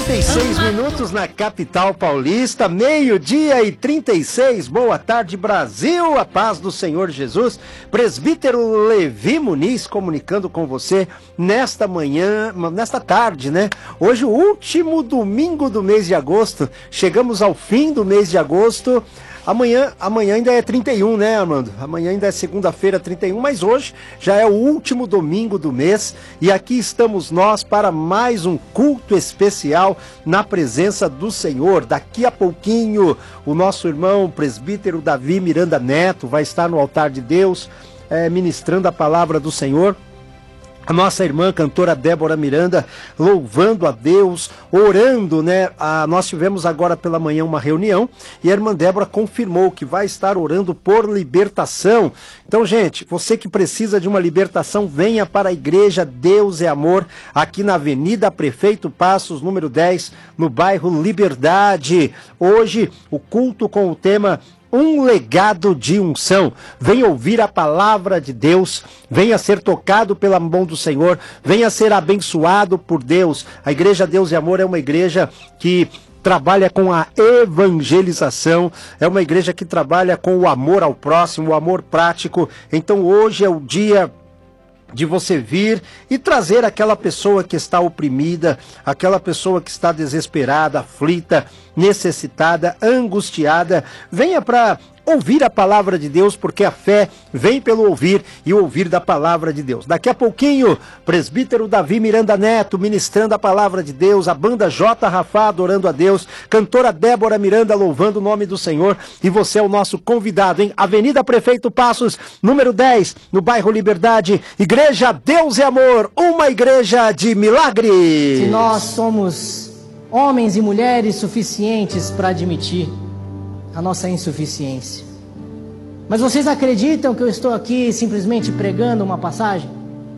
36 minutos na capital paulista, 12h36. Boa tarde, Brasil, a paz do Senhor Jesus. Presbítero Levi Muniz comunicando com você nesta manhã, nesta tarde, né? Hoje, o último domingo do mês de agosto. Chegamos ao fim do mês de agosto. Amanhã ainda é 31, né, Armando? Amanhã ainda é segunda-feira, 31, mas hoje já é o último domingo do mês e aqui estamos nós para mais um culto especial na presença do Senhor. Daqui a pouquinho, o nosso irmão presbítero Davi Miranda Neto vai estar no altar de Deus, ministrando a palavra do Senhor. A nossa irmã cantora Débora Miranda louvando a Deus, orando, né? Nós tivemos agora pela manhã uma reunião e a irmã Débora confirmou que vai estar orando por libertação. Então, gente, você que precisa de uma libertação, venha para a igreja Deus é Amor, aqui na Avenida Prefeito Passos, número 10, no bairro Liberdade. Hoje, o culto com o tema Um legado de unção. Venha ouvir a palavra de Deus, venha ser tocado pela mão do Senhor, venha ser abençoado por Deus. A igreja Deus e Amor é uma igreja que trabalha com a evangelização, é uma igreja que trabalha com o amor ao próximo, o amor prático. Então hoje é o dia de você vir e trazer aquela pessoa que está oprimida, aquela pessoa que está desesperada, aflita, necessitada, angustiada. Venha para ouvir a palavra de Deus, porque a fé vem pelo ouvir e o ouvir da palavra de Deus. Daqui a pouquinho, presbítero Davi Miranda Neto ministrando a palavra de Deus, a banda J. Rafá adorando a Deus, cantora Débora Miranda louvando o nome do Senhor, e você é o nosso convidado, hein? Avenida Prefeito Passos, número 10, no bairro Liberdade, igreja Deus é Amor, uma igreja de milagre. Se nós somos homens e mulheres suficientes para admitir a nossa insuficiência. Mas vocês acreditam que eu estou aqui simplesmente pregando uma passagem?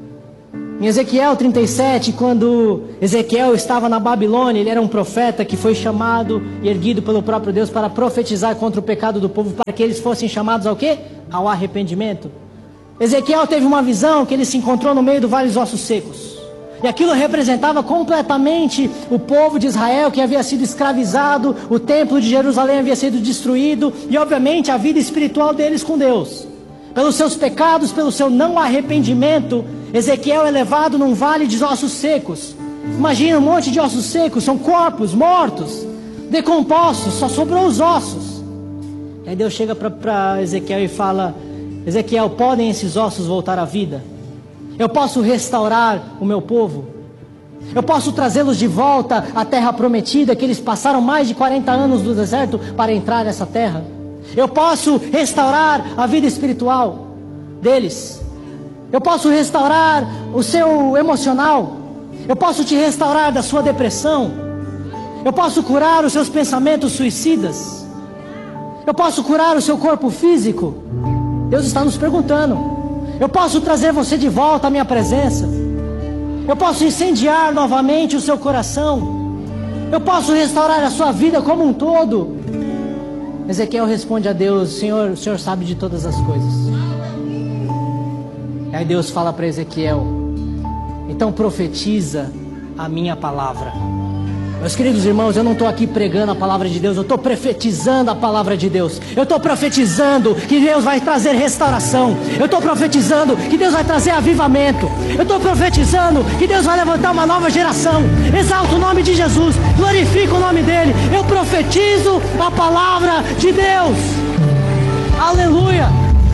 Em Ezequiel 37, quando Ezequiel estava na Babilônia, ele era um profeta que foi chamado e erguido pelo próprio Deus para profetizar contra o pecado do povo, para que eles fossem chamados ao quê? Ao arrependimento. Ezequiel teve uma visão que ele se encontrou no meio do vale dos ossos secos. E aquilo representava completamente o povo de Israel que havia sido escravizado, o templo de Jerusalém havia sido destruído e obviamente a vida espiritual deles com Deus. Pelos seus pecados, pelo seu não arrependimento, Ezequiel é levado num vale de ossos secos. Imagina um monte de ossos secos, são corpos mortos, decompostos, só sobrou os ossos. E aí Deus chega para Ezequiel e fala: Ezequiel, podem esses ossos voltar à vida? Eu posso restaurar o meu povo? Eu posso trazê-los de volta à terra prometida, que eles passaram mais de 40 anos no deserto para entrar nessa terra? Eu posso restaurar a vida espiritual deles? Eu posso restaurar o seu emocional? Eu posso te restaurar da sua depressão? Eu posso curar os seus pensamentos suicidas? Eu posso curar o seu corpo físico? Deus está nos perguntando. Eu posso trazer você de volta à minha presença? Eu posso incendiar novamente o seu coração? Eu posso restaurar a sua vida como um todo? Ezequiel responde a Deus: Senhor, o Senhor sabe de todas as coisas. E aí Deus fala para Ezequiel: então profetiza a minha palavra. Meus queridos irmãos, eu não estou aqui pregando a palavra de Deus, eu estou profetizando a palavra de Deus. Eu estou profetizando que Deus vai trazer restauração. Eu estou profetizando que Deus vai trazer avivamento. Eu estou profetizando que Deus vai levantar uma nova geração. Exalta o nome de Jesus, glorifica o nome dEle. Eu profetizo a palavra de Deus. Aleluia.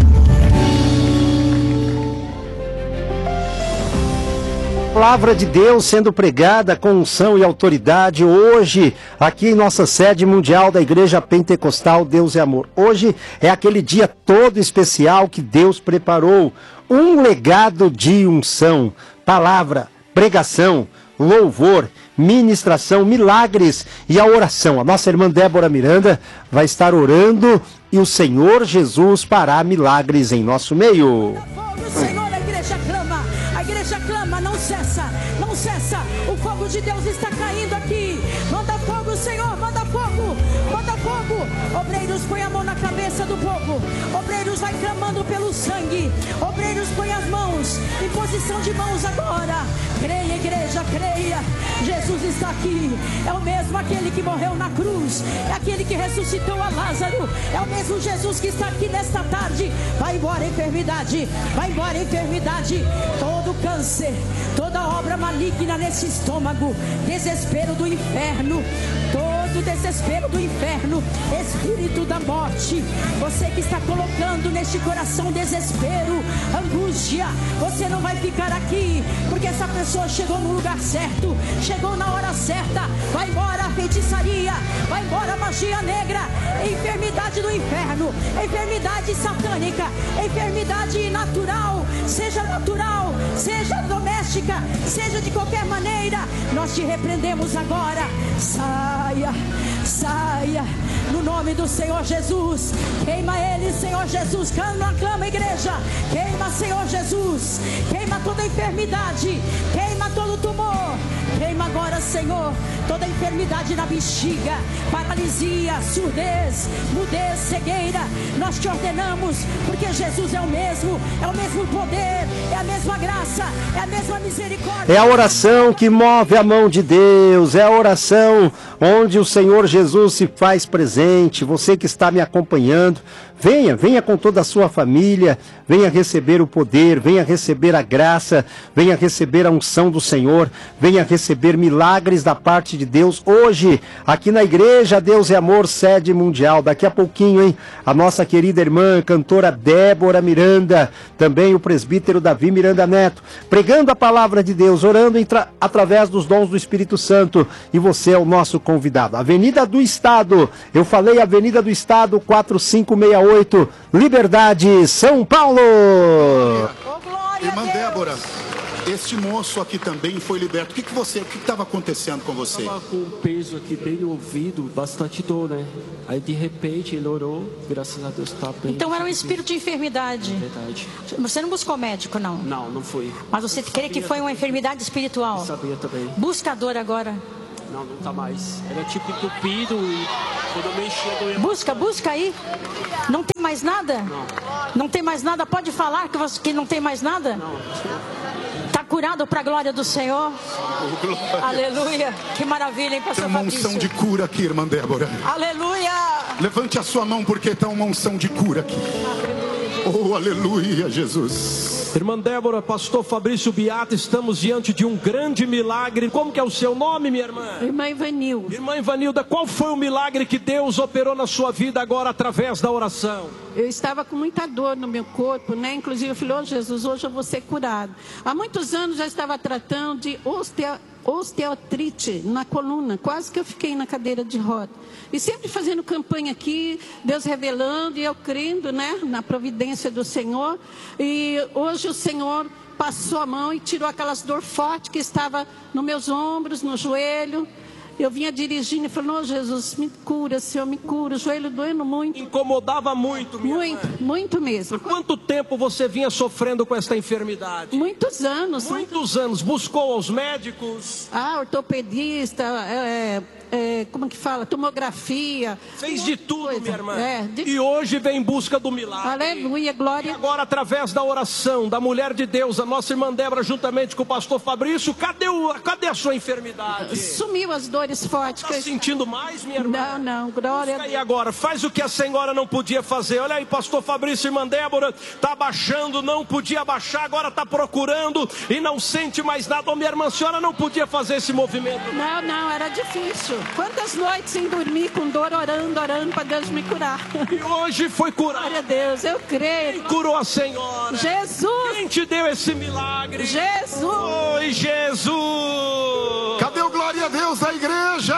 Palavra de Deus sendo pregada com unção e autoridade hoje aqui em nossa sede mundial da Igreja Pentecostal Deus é Amor. Hoje é aquele dia todo especial que Deus preparou, um legado de unção, palavra, pregação, louvor, ministração, milagres e a oração. A nossa irmã Débora Miranda vai estar orando e o Senhor Jesus fará milagres em nosso meio. Senhor, a igreja clama, não cessa, o fogo de Deus está caindo aqui. Manda fogo, Senhor, manda fogo, manda fogo. Obreiros, põe a mão na cabeça do povo. Obreiros, vai clamando pelo sangue. Obreiros, põe as mãos em posição de mãos agora. Creia, igreja, creia. Jesus está aqui. É o mesmo aquele que morreu na cruz, é aquele que ressuscitou a Lázaro, é o mesmo Jesus que está aqui nesta tarde. Vai embora enfermidade, vai embora enfermidade, todo câncer, toda obra maligna nesse estômago, desespero do inferno, todo desespero do inferno, espírito da morte, você que está colocando neste coração desespero, angústia, você não vai ficar aqui, porque essa pessoa chegou no lugar certo, chegou na hora certa. Vai embora a feitiçaria, vai embora a magia negra, enfermidade do inferno, enfermidade satânica, enfermidade natural, seja doméstica, seja de qualquer maneira, nós te repreendemos agora. Saia, saia, no nome do Senhor Jesus. Queima ele, Senhor Jesus. Clama, igreja. Queima, Senhor Jesus. Queima toda enfermidade, queima todo tumor. Queima agora, Senhor, toda enfermidade na bexiga, paralisia, surdez, mudez, cegueira. Nós te ordenamos, porque Jesus é o mesmo poder, é a mesma graça, é a mesma misericórdia. É a oração que move a mão de Deus, é a oração onde o Senhor Jesus se faz presente. Você que está me acompanhando, venha com toda a sua família, venha receber o poder, venha receber a graça, venha receber a unção do Senhor, venha receber milagres da parte de Deus. Hoje, aqui na igreja Deus é Amor, sede mundial. Daqui a pouquinho, hein, a nossa querida irmã, cantora Débora Miranda, também o presbítero Davi Miranda Neto, pregando a palavra de Deus, orando através dos dons do Espírito Santo. E você é o nosso convidado. Avenida do Estado, eu falei Avenida do Estado, 4568, Liberdade, São Paulo. Irmã Débora, este moço aqui também foi liberto. O que estava acontecendo com você? Estava com um peso aqui bem no ouvido, bastante dor, né? Aí de repente ele orou, graças a Deus está bem. Então era um espírito de enfermidade. Verdade. Você não buscou médico, não? Não foi. Mas você crê que foi uma enfermidade espiritual? Eu sabia também. Busca a dor agora. Não tá mais. Era tipo entupido e quando eu mexia doía. Busca aí. Não tem mais nada? Não. Não tem mais nada? Pode falar que não tem mais nada? Não. Está curado para a glória do Senhor? Glória. Aleluia. Que maravilha, hein, pastor Tem uma Fabrício? unção de cura aqui, irmã Débora. Aleluia. Levante a sua mão porque está uma unção de cura aqui. Oh, aleluia, Jesus. Irmã Débora, pastor Fabrício Beata, estamos diante de um grande milagre. Como que é o seu nome, minha irmã? Irmã Ivanilda. Irmã Ivanilda, qual foi o milagre que Deus operou na sua vida agora através da oração? Eu estava com muita dor no meu corpo, né? Inclusive eu falei, Jesus, hoje eu vou ser curado. Há muitos anos já estava tratando de osteoartrite na coluna, quase que eu fiquei na cadeira de roda. E sempre fazendo campanha aqui, Deus revelando e eu crendo, né, na providência do Senhor. E hoje o Senhor passou a mão e tirou aquelas dor forte que estava nos meus ombros, no joelho. Eu vinha dirigindo e falando, oh, Jesus, me cura, Senhor, me cura, o joelho doendo muito. Incomodava muito, minha irmã. Muito mesmo. Por quanto tempo você vinha sofrendo com esta enfermidade? Muitos anos. Muitos anos. Buscou aos médicos? Ortopedista, como que fala? Tomografia. Fez de tudo, coisa. minha irmã. De... E hoje vem em busca do milagre. Aleluia, glória. E agora, através da oração da mulher de Deus, a nossa irmã Débora, juntamente com o pastor Fabrício, cadê a sua enfermidade? Sumiu as dores fortes. Está sentindo mais, minha irmã? Não, glória. Busca aí agora, faz o que a senhora não podia fazer. Olha aí, pastor Fabrício e irmã Débora, está abaixando, não podia abaixar, agora está procurando e não sente mais nada. Ô, minha irmã, a senhora não podia fazer esse movimento. Não, era difícil. Quantas noites sem dormir, com dor, orando para Deus me curar. E hoje foi curado. Glória a Deus, eu creio. Quem curou a senhora? Jesus. Quem te deu esse milagre? Jesus. Oi, Jesus. Cadê o glória a Deus da igreja?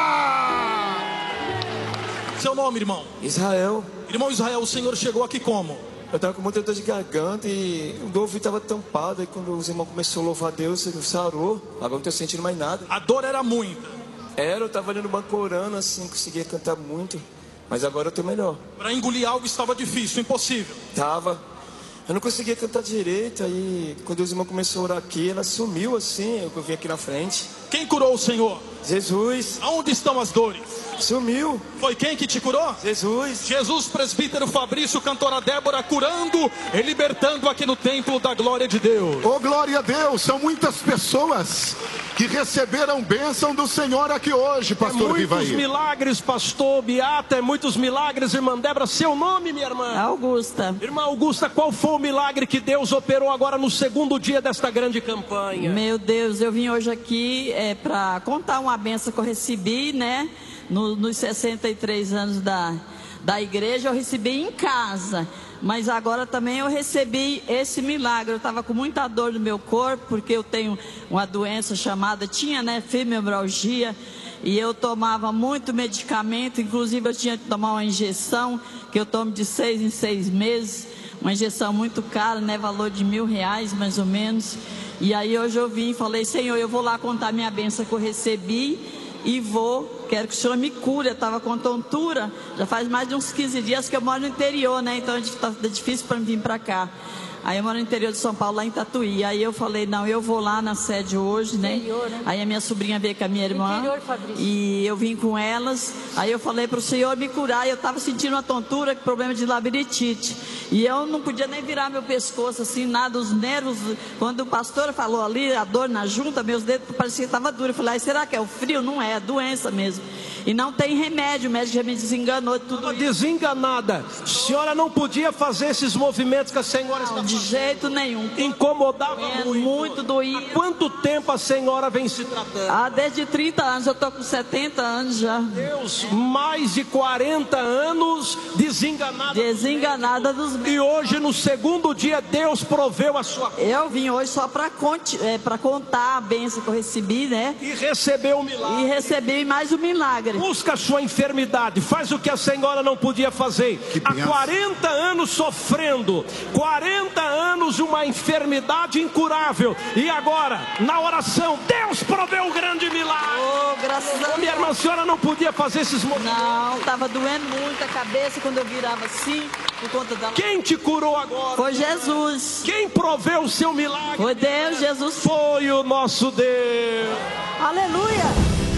Seu nome, irmão? Israel. Irmão Israel, o senhor chegou aqui como? Eu estava com muita dor de garganta e o ouvido estava tampado. E quando os irmãos começaram a louvar a Deus, ele sarou. Agora não estou sentindo mais nada. A dor era muita. Eu estava ali no banco orando assim, conseguia cantar muito. Mas agora eu estou melhor. Para engolir algo estava difícil, impossível. Tava. Eu não conseguia cantar direito, aí quando os irmãos começaram a orar aqui, ela sumiu assim, eu vim aqui na frente. Quem curou o Senhor? Jesus. Aonde estão as dores? Sumiu. Foi quem que te curou? Jesus. Jesus, presbítero Fabrício, cantora Débora, curando e libertando aqui no templo da glória de Deus. Oh, glória a Deus, são muitas pessoas que receberam bênção do Senhor aqui hoje, pastor Vivaí. Muitos milagres, pastor Beata, muitos milagres, irmã Débora. Seu nome, minha irmã? Augusta. Irmã Augusta, qual foi o milagre que Deus operou agora no segundo dia desta grande campanha? Meu Deus, eu vim hoje aqui para contar uma benção que eu recebi, né? Nos 63 anos da igreja, eu recebi em casa. Mas agora também eu recebi esse milagre. Eu estava com muita dor no meu corpo, porque eu tenho uma doença chamada, fibromialgia. E eu tomava muito medicamento, inclusive eu tinha que tomar uma injeção, que eu tomo de 6 em 6 meses. Uma injeção muito cara, né? Valor de R$1.000 mais ou menos. E aí hoje eu vim e falei, Senhor, eu vou lá contar minha bênção que eu recebi e quero que o Senhor me cure. Eu estava com tontura, já faz mais de uns 15 dias que eu moro no interior, né? Então está difícil para mim vir para cá. Aí eu moro no interior de São Paulo, lá em Tatuí. Aí eu falei, não, eu vou lá na sede hoje, né? Aí a minha sobrinha veio com a minha irmã. E eu vim com elas. Aí eu falei para o Senhor me curar. Eu estava sentindo uma tontura, problema de labirintite. E eu não podia nem virar meu pescoço, assim, nada, os nervos. Quando o pastor falou ali, a dor na junta, meus dedos pareciam que estavam duros. Eu falei, será que é o frio? Não é, é doença mesmo. E não tem remédio, o médico já me desenganou tudo isso. Desenganada. A senhora não podia fazer esses movimentos que a senhora está fazendo. De jeito nenhum. Incomodava muito doído. Há quanto tempo a senhora vem se tratando? Desde 30 anos, eu estou com 70 anos já. Deus, mais de 40 anos desenganada. Desenganada dos médicos. E hoje, no segundo dia, Deus proveu a sua cura. Eu vim hoje só para contar a bênção que eu recebi, né? E recebeu o milagre. E recebi mais um milagre. Busca a sua enfermidade, faz o que a senhora não podia fazer. Há 40 anos sofrendo, 40 anos uma enfermidade incurável. E agora, na oração, Deus proveu um grande milagre. Oh, graças a Deus. Minha irmã, a senhora não podia fazer esses movimentos. Não, estava doendo muito a cabeça quando eu virava assim, por conta da... Quem te curou agora? Foi Jesus. Quem proveu o seu milagre? Foi Deus, Jesus. Foi o nosso Deus. Aleluia.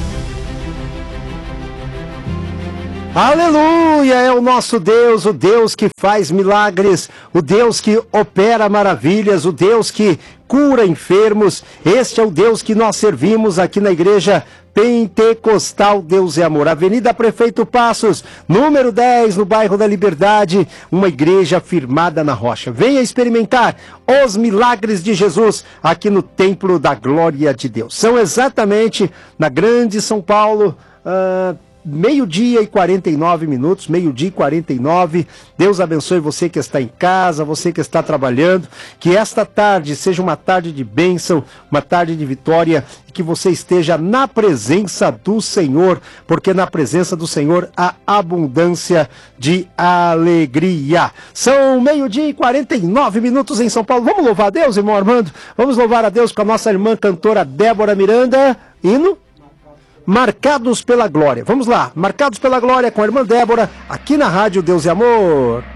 Aleluia, é o nosso Deus, o Deus que faz milagres, o Deus que opera maravilhas, o Deus que cura enfermos. Este é o Deus que nós servimos aqui na igreja Pentecostal Deus é Amor, Avenida Prefeito Passos, número 10, no bairro da Liberdade, uma igreja firmada na rocha. Venha experimentar os milagres de Jesus aqui no Templo da Glória de Deus. São exatamente na Grande São Paulo, meio-dia e 49 minutos, meio-dia e 49. Deus abençoe você que está em casa, você que está trabalhando. Que esta tarde seja uma tarde de bênção, uma tarde de vitória, e que você esteja na presença do Senhor, porque na presença do Senhor há abundância de alegria. São meio-dia e 49 minutos em São Paulo. Vamos louvar a Deus, irmão Armando? Vamos louvar a Deus com a nossa irmã cantora Débora Miranda. Hino? Marcados pela Glória. Vamos lá, Marcados pela Glória com a irmã Débora, aqui na Rádio Deus e Amor.